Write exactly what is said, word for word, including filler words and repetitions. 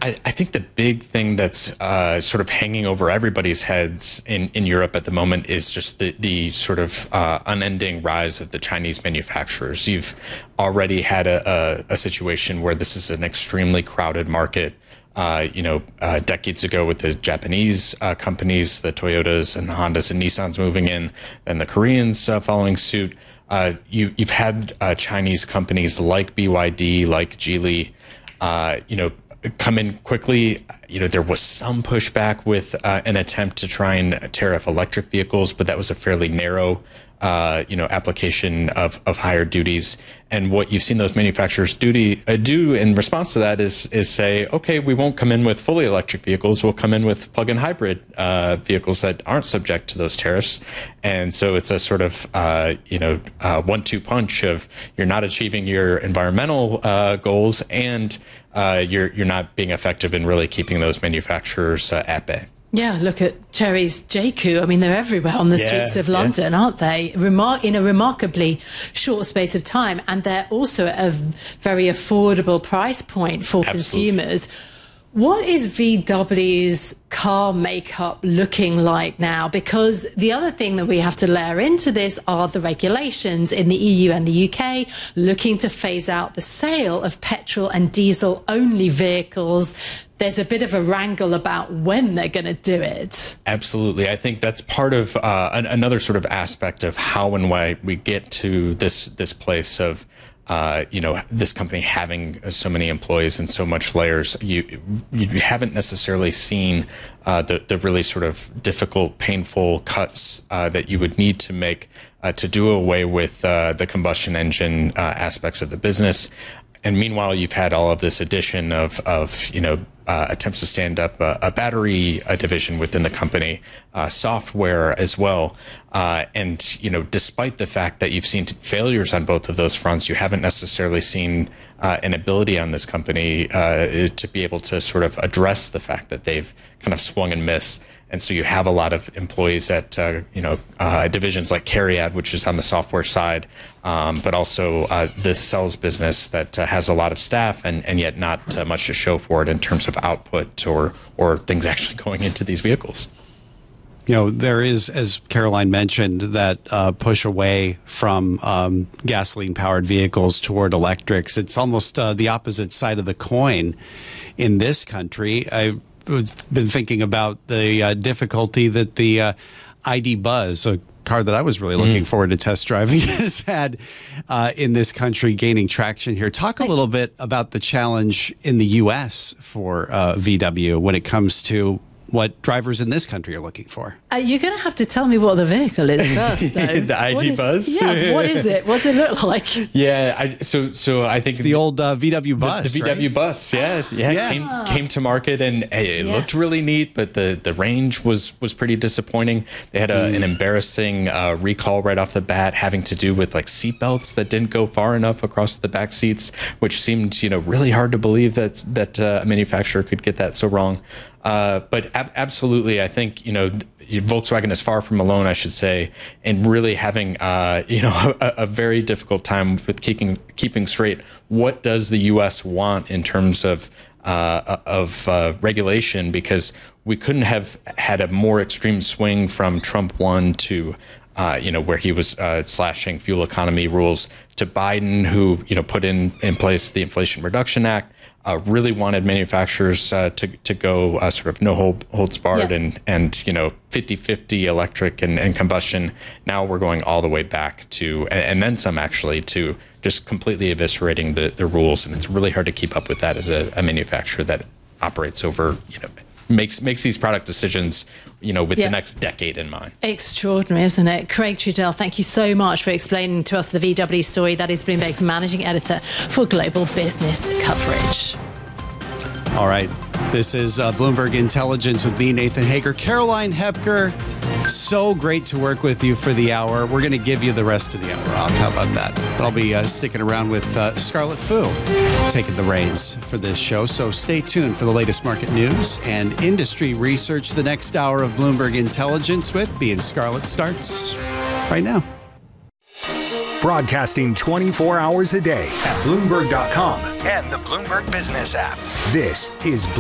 I, I think the big thing that's uh, sort of hanging over everybody's heads in, in Europe at the moment is just the, the sort of uh, unending rise of the Chinese manufacturers. You've already had a, a, a situation where this is an extremely crowded market. Uh, you know, uh, decades ago with the Japanese uh, companies, the Toyotas and Hondas and Nissans moving in, and the Koreans uh, following suit. Uh, you, you've had uh, Chinese companies like B Y D, like Geely, uh, you know, come in quickly. You know, there was some pushback with uh, an attempt to try and tariff electric vehicles, but that was a fairly narrow, uh, you know, application of, of higher duties. And what you've seen those manufacturers duty, uh, do in response to that is is say, okay, we won't come in with fully electric vehicles. We'll come in with plug-in hybrid uh, vehicles that aren't subject to those tariffs. And so it's a sort of, uh, you know, uh, one-two punch of you're not achieving your environmental uh, goals and uh, you're you're not being effective in really keeping those manufacturers uh, at bay. Yeah, look at Chery's J Q. I mean, they're everywhere on the yeah, streets of London, yeah. aren't they? Remar- in a remarkably short space of time. And they're also at a very affordable price point for Absolutely. consumers. What is V W's car makeup looking like now? Because the other thing that we have to layer into this are the regulations in the E U and the U K looking to phase out the sale of petrol and diesel only vehicles. There's a bit of a wrangle about when they're going to do it. Absolutely. I think that's part of uh, an, another sort of aspect of how and why we get to this this place of Uh, you know, this company having so many employees and so much layers. You you haven't necessarily seen uh, the the really sort of difficult, painful cuts uh, that you would need to make uh, to do away with uh, the combustion engine uh, aspects of the business. And meanwhile, you've had all of this addition of, of you know, uh, attempts to stand up a, a battery a division within the company, uh, software as well. Uh, and, you know, despite the fact that you've seen failures on both of those fronts, you haven't necessarily seen uh, an ability on this company uh, to be able to sort of address the fact that they've kind of swung and missed. And so you have a lot of employees at, uh, you know, uh, divisions like Cariad, which is on the software side, um, but also uh, this sales business that uh, has a lot of staff and, and yet not uh, much to show for it in terms of output or or things actually going into these vehicles. You know, there is, as Caroline mentioned, that uh, push away from um, gasoline-powered vehicles toward electrics. It's almost uh, the opposite side of the coin in this country. I've been thinking about the uh, difficulty that the uh, I D Buzz, a car that I was really looking mm. forward to test driving, has had uh, in this country gaining traction here. Talk a little bit about the challenge in the U S for uh, V W when it comes to what drivers in this country are looking for. Uh, you're going to have to tell me what the vehicle is first, though. The I D Buzz? Yeah, what is it? What's it look like? Yeah, I, so so I think it's the old uh, V W Bus, the, the V W right? Bus, yeah, yeah, yeah. Came, came to market and hey, it yes. looked really neat, but the, the range was was pretty disappointing. They had a, mm. an embarrassing uh, recall right off the bat, having to do with like seat belts that didn't go far enough across the back seats, which seemed you know really hard to believe that that uh, a manufacturer could get that so wrong. Uh, but ab- absolutely, I think, you know, Volkswagen is far from alone, I should say, in really having, uh, you know, a, a very difficult time with keeping keeping straight. What does the U S want in terms of uh, of uh, regulation? Because we couldn't have had a more extreme swing from Trump one to Uh, you know, where he was uh, slashing fuel economy rules, to Biden, who, you know, put in, in place the Inflation Reduction Act, uh, really wanted manufacturers uh, to to go uh, sort of no hold, holds barred yeah. and, and, you know, fifty-fifty electric and, and combustion. Now we're going all the way back to, and, and then some actually, to just completely eviscerating the, the rules. And it's really hard to keep up with that as a, a manufacturer that operates over, you know, makes makes these product decisions, you know, with yeah. the next decade in mind. Extraordinary, isn't it? Craig Trudell, thank you so much for explaining to us the V W story. That is Bloomberg's managing editor for global business coverage. All right. This is uh, Bloomberg Intelligence with me, Nathan Hager. Caroline Hepker, so great to work with you for the hour. We're going to give you the rest of the hour off. How about that? But I'll be uh, sticking around with uh, Scarlett Fu, taking the reins for this show. So stay tuned for the latest market news and industry research. The next hour of Bloomberg Intelligence with me and Scarlett starts right now. Broadcasting twenty-four hours a day at Bloomberg dot com and the Bloomberg Business app. This is